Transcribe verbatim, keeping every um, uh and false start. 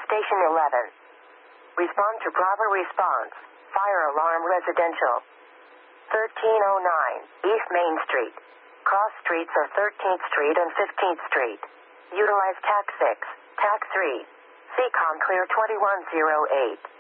Station eleven. Respond to Bravo response. Fire alarm residential. thirteen oh nine East Main Street. Cross streets are thirteenth Street and fifteenth Street. Utilize T A C six, T A C three. C COM clear twenty-one oh eight.